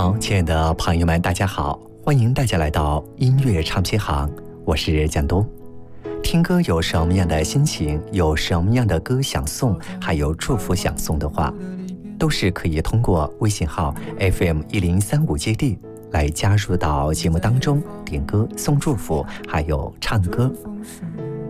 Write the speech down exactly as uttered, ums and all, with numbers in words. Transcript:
好，亲爱的朋友们，大家好，欢迎大家来到音乐唱片行，我是蒋东。听歌有什么样的心情，有什么样的歌想送，还有祝福想送的话，都是可以通过微信号 F M 一零三五 J D 来加入到节目当中，点歌送祝福，还有唱歌。